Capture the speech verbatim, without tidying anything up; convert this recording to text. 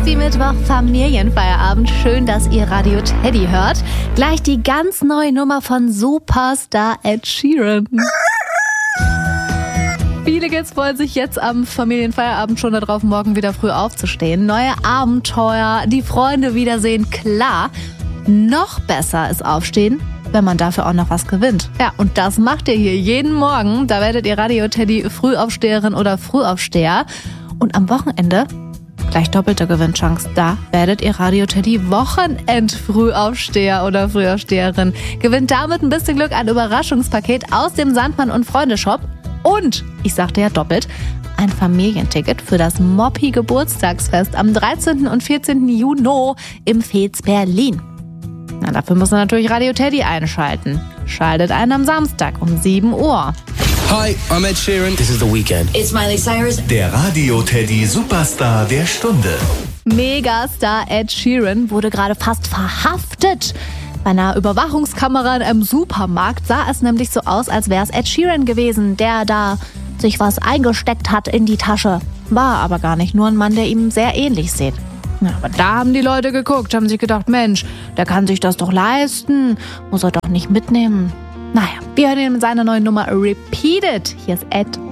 Mittwoch Familienfeierabend. Schön, dass ihr Radio Teddy hört. Gleich die ganz neue Nummer von Superstar Ed Sheeran. Viele Kids freuen sich jetzt am Familienfeierabend schon darauf, morgen wieder früh aufzustehen. Neue Abenteuer, die Freunde wiedersehen, klar. Noch besser ist Aufstehen, wenn man dafür auch noch was gewinnt. Ja, und das macht ihr hier jeden Morgen. Da werdet ihr Radio Teddy Frühaufsteherin oder Frühaufsteher. Und am Wochenende gleich doppelte Gewinnchance. Da werdet ihr Radio Teddy Wochenend-Frühaufsteher oder Frühaufsteherin. Gewinnt damit ein bisschen Glück, ein Überraschungspaket aus dem Sandmann und Freunde Shop. Und, ich sagte ja doppelt, ein Familienticket für das Moppi-Geburtstagsfest am dreizehnten und vierzehnten Juni im Fez Berlin. Na, dafür muss man natürlich Radio Teddy einschalten. Schaltet ein am Samstag um sieben Uhr. Hi, I'm Ed Sheeran. This is The Weeknd. It's Miley Cyrus. Der Radio Teddy Superstar der Stunde. Megastar Ed Sheeran wurde gerade fast verhaftet. Bei einer Überwachungskamera in einem Supermarkt sah es nämlich so aus, als wäre es Ed Sheeran gewesen, der da sich was eingesteckt hat in die Tasche. War aber gar nicht, nur ein Mann, der ihm sehr ähnlich sieht. Ja, aber da haben die Leute geguckt, haben sich gedacht, Mensch, der kann sich das doch leisten, muss er doch nicht mitnehmen. Naja, wir hören ihn mit seiner neuen Nummer Repeat It. Hier ist Ed